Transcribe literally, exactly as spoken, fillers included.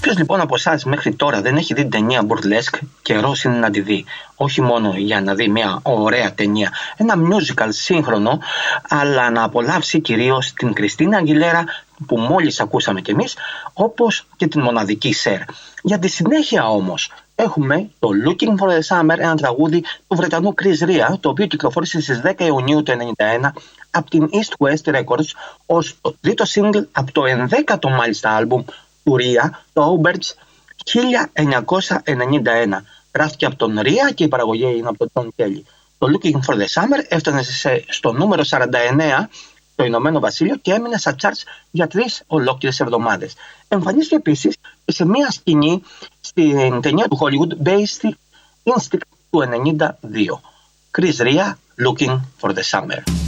Όποιος λοιπόν από εσάς μέχρι τώρα δεν έχει δει την ταινία Burlesque, καιρός είναι να τη δει. Όχι μόνο για να δει μια ωραία ταινία, ένα musical σύγχρονο, αλλά να απολαύσει κυρίως την Κριστίνα Αγγιλέρα που μόλις ακούσαμε κι εμείς, όπως και την μοναδική Σερ. Για τη συνέχεια όμως έχουμε το Looking for the Summer, ένα τραγούδι του Βρετανού Chris Rea, το οποίο κυκλοφόρησε στις δέκα Ιουνίου του ενενήντα ένα από την East West Records ως το τρίτο single από το ενδέκατο μάλιστα άλμπουμ του Rea, το Auberge χίλια εννιακόσια ενενήντα ένα. Γράφτηκε από τον Rea και η παραγωγή είναι από τον John Kelly. Το Looking for the Summer έφτανε σε, στο νούμερο σαράντα εννέα το Ηνωμένο Βασίλειο και έμεινε στα charts για τρεις ολόκληρες εβδομάδες. Εμφανίστηκε επίσης σε μια σκηνή στην ταινία του Hollywood Basic Instinct του ενενήντα δύο. Chris Rea, Looking for the Summer.